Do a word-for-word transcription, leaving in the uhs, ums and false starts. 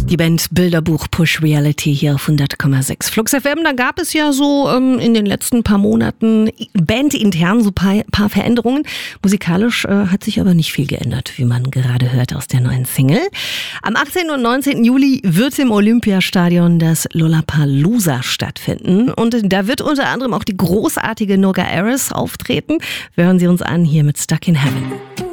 Die Band Bilderbuch Push Reality hier auf hundert Komma sechs Flux F M. Da gab es ja so ähm, in den letzten paar Monaten bandintern so paar, paar Veränderungen. Musikalisch äh, hat sich aber nicht viel geändert, wie man gerade hört aus der neuen Single. Am achtzehnten und neunzehnten Juli wird im Olympiastadion das Lollapalooza stattfinden. Und da wird unter anderem auch die großartige Noga Aris auftreten. Wir hören sie uns an hier mit Stuck in Heaven.